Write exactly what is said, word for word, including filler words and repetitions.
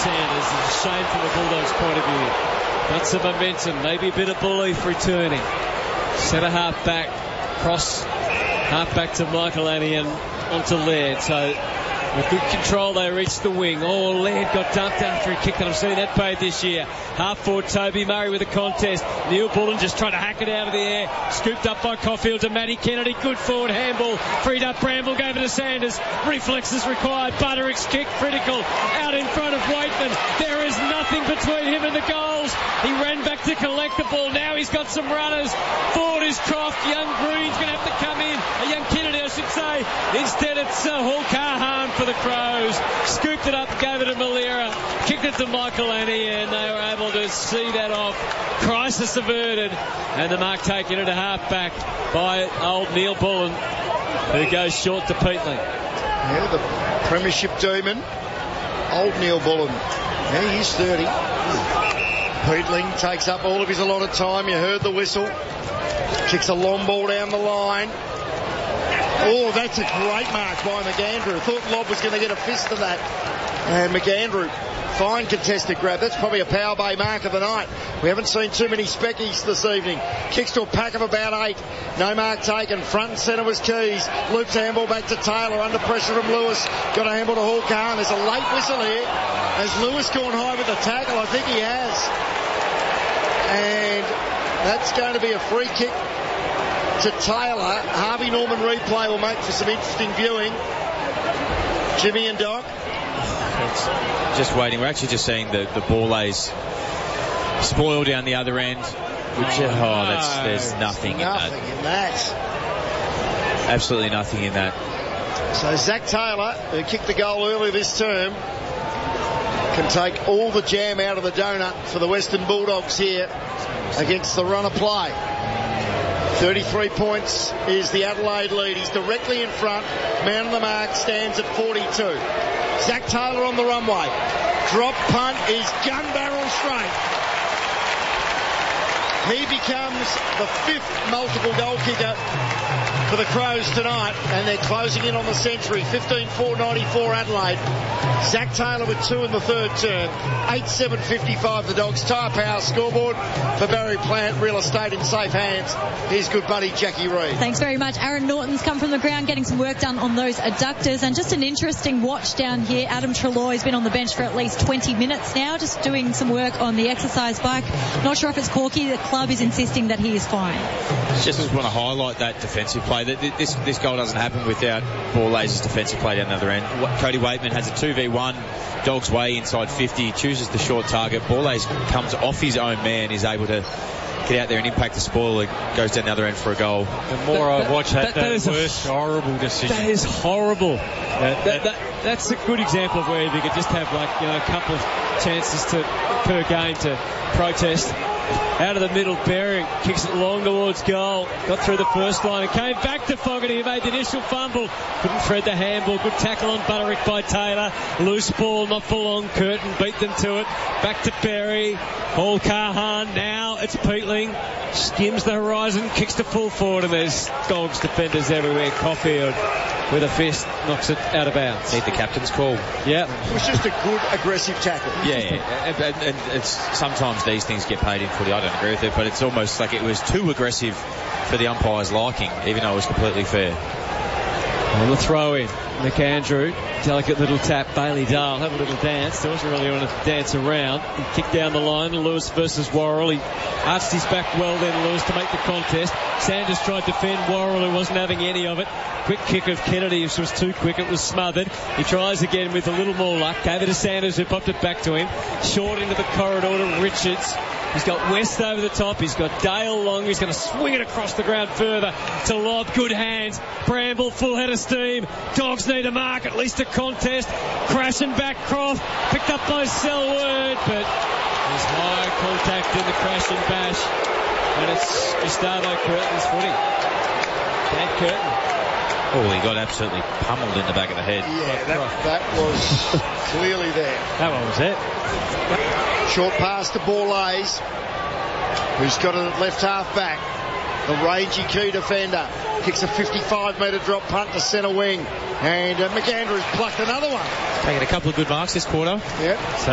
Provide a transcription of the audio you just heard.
Sanders. It's a shame from the Bulldogs' point of view. Got some momentum, maybe a bit of belief returning. Centre half back, cross half back to Michael Anian onto Laird. So with good control, they reached the wing. Oh, Laird got dumped after he kicked it. I've seen that paid this year. Half forward, Toby Murray with the contest. Neil Bullen just trying to hack it out of the air. Scooped up by Caulfield to Matty Kennedy. Good forward handball. Freed up Bramble, gave it to Sanders. Reflexes required. Butterick's kick critical. Out in front of Waitman. There is nothing between him and the goals. He ran back to collect the ball. Now he's got some runners. Forward is Croft. Young Green's going to have to come in. A young Kennedy, I should say. Instead, it's uh, Hall Carhan for the Crows. Scooped it up, gave it to Malera. Kicked it to Michael Annie, and they were able to see that off. Crisis averted. And the mark taken into half-back by old Neil Bullen, who goes short to Peatling. Yeah, the premiership demon, old Neil Bullen. Yeah, he's thirty. Peatling takes up all of his allotted time. You heard the whistle. Kicks a long ball down the line. Oh, that's a great mark by McAndrew. Thought Lobb was going to get a fist of that. And McAndrew, fine contested grab. That's probably a Power Bay mark of the night. We haven't seen too many speckies this evening. Kicks to a pack of about eight. No mark taken. Front and centre was Keys. Loops handball back to Taylor. Under pressure from Lewis. Got a handball to Hall Khan. There's a late whistle here. Has Lewis gone high with the tackle? I think he has. And that's going to be a free kick to Taylor. Harvey Norman replay will make for some interesting viewing. Jimmy and Doc. It's just waiting. We're actually just seeing the, the ball lays spoil down the other end. Which, oh, that's, there's nothing, nothing in that. in that. Absolutely nothing in that. So Zach Taylor, who kicked the goal earlier this term, can take all the jam out of the donut for the Western Bulldogs here against the run of play. thirty-three points is the Adelaide lead. He's directly in front. Man on the mark stands at forty-two. Zach Taylor on the runway. Drop punt is gun barrel straight. He becomes the fifth multiple goal kicker for the Crows tonight, and they're closing in on the century. fifteen four ninety-four Adelaide. Zach Taylor with two in the third term. eight seven fifty-five the Dogs. Tyre Power scoreboard for Barry Plant. Real estate in safe hands. Here's good buddy Jackie Reid. Thanks very much. Aaron Norton's come from the ground getting some work done on those adductors, and just an interesting watch down here. Adam Treloar's been on the bench for at least twenty minutes now, just doing some work on the exercise bike. Not sure if it's Corky. The club is insisting that he is fine. Just want to highlight that defensive play. This this goal doesn't happen without ball lasers defensive play down the other end. Cody Waitman has a two v one, Dogs way inside fifty, chooses the short target. Ball laser comes off his own man, is able to get out there and impact the spoiler, goes down the other end for a goal. The more that, I watch that, that, that, that is worst, a horrible decision. That is horrible. That, that, that, that's a good example of where they could just have, like, you know, a couple of chances to per game to protest. Out of the middle, Bering kicks it long towards goal. Got through the first line and came back to Fogarty, who made the initial fumble. Couldn't thread the handball. Good tackle on Butterick by Taylor. Loose ball, not for long. Curtin beat them to it. Back to Berry. Hall Carhan. Now it's Peatling. Skims the horizon, kicks to full forward, and there's Dogs defenders everywhere. Caulfield with a fist knocks it out of bounds. Need the captain's call. Yeah. It was just a good aggressive tackle. Yeah, yeah. And, and, and it's sometimes these things get paid in footy. I don't agree with it, but it's almost like it was too aggressive for the umpire's liking, even though it was completely fair. On the throw in, McAndrew, delicate little tap. Bailey Dahl have a little dance. There wasn't really want to dance around. He kicked down the line. Lewis versus Worrell. He arched his back well then, Lewis, to make the contest. Sanders tried to defend Worrell, who wasn't having any of it. Quick kick of Kennedy, which was too quick. It was smothered. He tries again with a little more luck. Gave it to Sanders, who popped it back to him. Short into the corridor to Richards. He's got West over the top. He's got Dale long. He's going to swing it across the ground further to Lobb. Good hands. Bramble, full head of steam. Dogs need a mark, at least a contest. Crashing back Croft. Picked up by Selwyn, but there's high contact in the crash and bash. And it's Gustavo Curtin's footy. Dad Curtin. Oh, he got absolutely pummeled in the back of the head. Yeah, that, that was clearly there. That one was it. Short pass to Borlase, who's got a left half back. The rangy key defender kicks a fifty-five metre drop punt to centre wing, and uh, McAndrew's plucked another one. Taking a couple of good marks this quarter. Yep. So